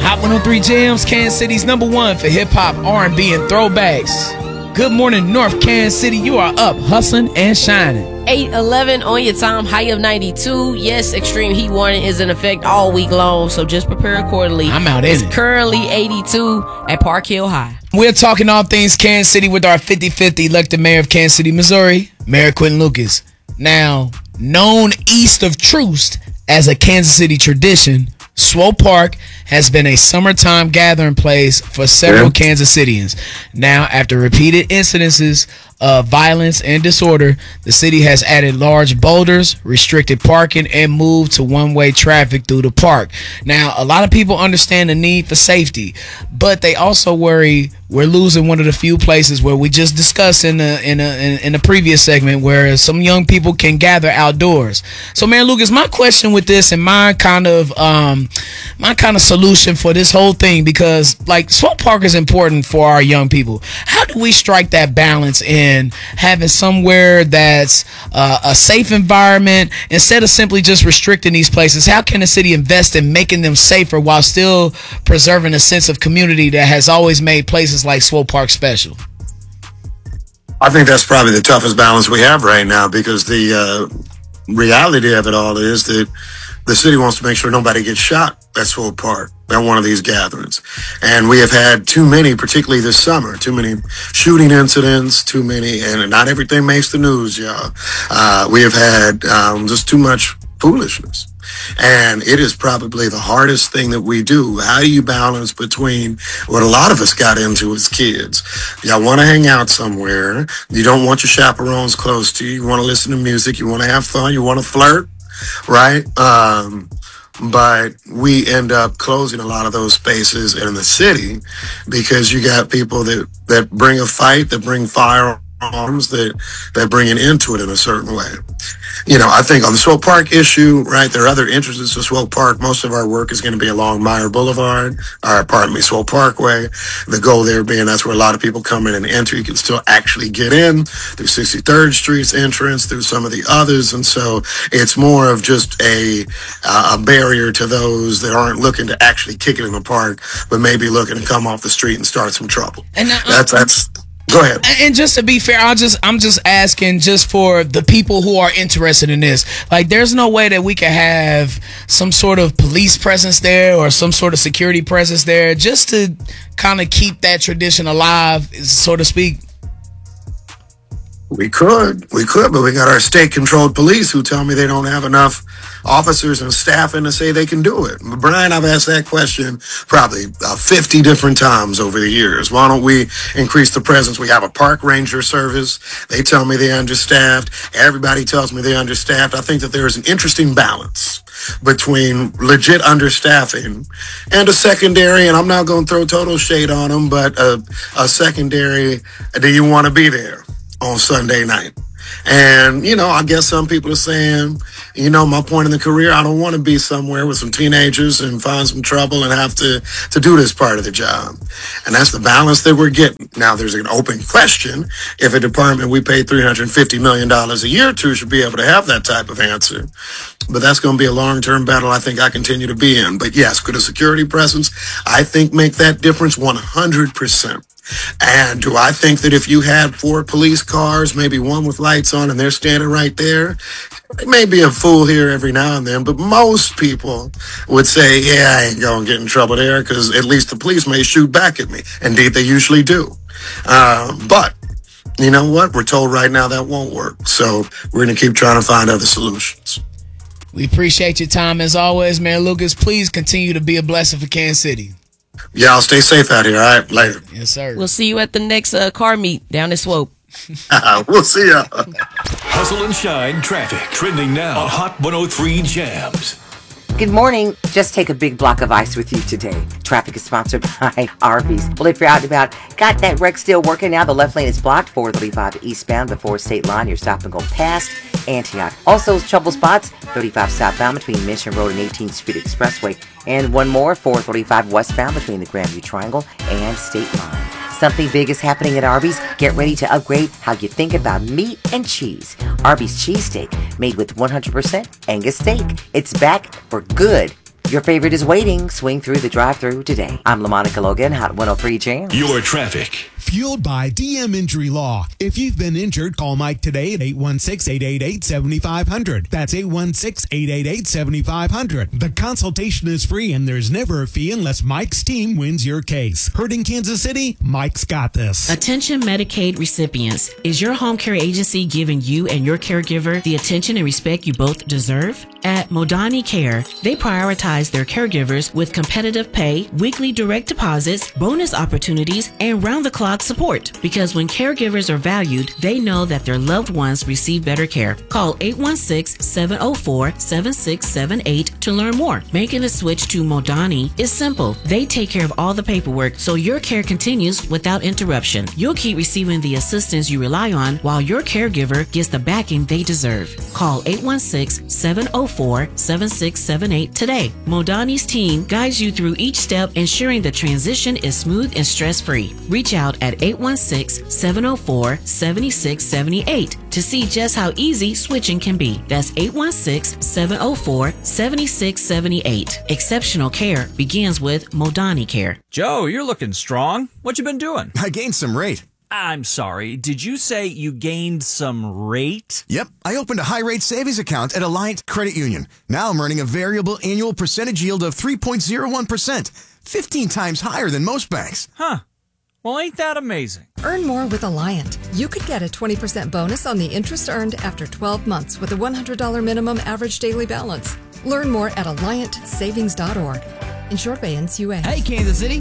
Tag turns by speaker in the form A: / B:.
A: Hot 103 Jams, Kansas City's #1 for hip-hop, R&B, and throwbacks. Good morning, North Kansas City. You are up, hustling and shining.
B: 8:11 on your time, high of 92. Yes, extreme heat warning is in effect all week long, so just prepare accordingly.
A: I'm out in it.
B: It's currently 82 at Park Hill High.
A: We're talking all things Kansas City with our 55th elected mayor of Kansas City, Missouri, Mayor Quinton Lucas. Now, known east of Troost as a Kansas City tradition, Swope Park has been a summertime gathering place for several Kansas Cityans. Now, after repeated incidences of violence and disorder, the city has added large boulders, restricted parking, and moved to one-way traffic through the park. Now, a lot of people understand the need for safety, but they also worry we're losing one of the few places where we just discussed in the previous segment where some young people can gather outdoors. So, Mayor Lucas, my question with this and my kind of solution for this whole thing, because like Swope Park is important for our young people. How do we strike that balance in having somewhere that's a safe environment instead of simply just restricting these places? How can the city invest in making them safer while still preserving a sense of community that has always made places like Swope Park special?
C: I think that's probably the toughest balance we have right now, because the reality of it all is that the city wants to make sure nobody gets shot at Swope Park at one of these gatherings. And we have had too many, particularly this summer, too many shooting incidents, too many, and not everything makes the news, y'all. We have had just too much foolishness. And it is probably the hardest thing that we do. How do you balance between what a lot of us got into as kids? Y'all want to hang out somewhere. You don't want your chaperones close to you. You want to listen to music. You want to have fun. You want to flirt, right? But we end up closing a lot of those spaces in the city because you got people that bring a fight, that bring firearms, that bring an end to it in a certain way. You know, I think on the Swope Park issue, right, there are other entrances to Swope Park. Most of our work is going to be along Meyer Boulevard, Swope Parkway. The goal there being that's where a lot of people come in and enter. You can still actually get in through 63rd Street's entrance, through some of the others. And so it's more of just a barrier to those that aren't looking to actually kick it in the park, but maybe looking to come off the street and start some trouble.
A: And
C: that's Go ahead.
A: And just to be fair, I'm just asking just for the people who are interested in this. Like, there's no way that we can have some sort of police presence there or some sort of security presence there just to kind of keep that tradition alive, so to speak.
C: We could, but we got our state-controlled police who tell me they don't have enough officers and staffing to say they can do it. Brian, I've asked that question probably 50 different times over the years. Why don't we increase the presence? We have a park ranger service. They tell me they're understaffed. Everybody tells me they're understaffed. I think that there is an interesting balance between legit understaffing and a secondary, and I'm not going to throw total shade on them, but a secondary, do you want to be there on Sunday night? And, you know, I guess some people are saying, you know, my point in the career, I don't want to be somewhere with some teenagers and find some trouble and have to do this part of the job. And that's the balance that we're getting. Now, there's an open question if a department we pay $350 million a year to should be able to have that type of answer. But that's going to be a long-term battle I think I continue to be in. But yes, could a security presence, I think, make that difference? 100%. And do I think that if you had 4 police cars, maybe one with lights on, and they're standing right there, it may be a fool here every now and then, but most people would say, yeah, I ain't going to get in trouble there because at least the police may shoot back at me. Indeed, they usually do. But you know what? We're told right now that won't work. So we're going to keep trying to find other solutions.
A: We appreciate your time as always, Mayor Lucas. Please continue to be a blessing for Kansas City.
C: Y'all stay safe out here, all right? Later.
A: Yes, sir.
B: We'll see you at the next car meet down at Swope.
C: We'll see ya.
D: Hustle and Shine traffic trending now on Hot 103 Jams.
E: Good morning. Just take a big block of ice with you today. Traffic is sponsored by Arby's. Well, if you're out and about, got that wreck still working now? The left lane is blocked, 435 eastbound before State Line. You're stop and go past Antioch. Also, trouble spots, 35 southbound between Mission Road and 18th Street Expressway. And one more, 435 westbound between the Grandview Triangle and State Line. Something big is happening at Arby's. Get ready to upgrade how you think about meat and cheese. Arby's cheesesteak, made with 100% Angus steak. It's back for good. Your favorite is waiting. Swing through the drive-thru today. I'm LaMonica Logan, Hot 103 Jam.
D: Your traffic.
F: Fueled by DM Injury Law. If you've been injured, call Mike today at 816-888-7500. That's 816-888-7500. The consultation is free and there's never a fee unless Mike's team wins your case. Heard in Kansas City? Mike's got this.
G: Attention Medicaid recipients. Is your home care agency giving you and your caregiver the attention and respect you both deserve? At Modani Care, they prioritize their caregivers with competitive pay, weekly direct deposits, bonus opportunities, and round-the-clock support. Because when caregivers are valued, they know that their loved ones receive better care. Call 816-704-7678 to learn more. Making a switch to Modani is simple. They take care of all the paperwork, so your care continues without interruption. You'll keep receiving the assistance you rely on while your caregiver gets the backing they deserve. Call 816-704-7678 today. Modani's team guides you through each step, ensuring the transition is smooth and stress-free. Reach out at 816-704-7678 to see just how easy switching can be. That's 816-704-7678. Exceptional care begins with Modani Care.
H: Joe, you're looking strong. What you been doing?
I: I gained some rate.
H: I'm sorry, did you say you gained some rate?
I: Yep, I opened a high-rate savings account at Alliant Credit Union. Now I'm earning a variable annual percentage yield of 3.01%, 15 times higher than most banks.
H: Huh. Well, ain't that amazing?
J: Earn more with Alliant. You could get a 20% bonus on the interest earned after 12 months with a $100 minimum average daily balance. Learn more at AlliantSavings.org. Insured by NCUA.
A: Hey, Kansas City.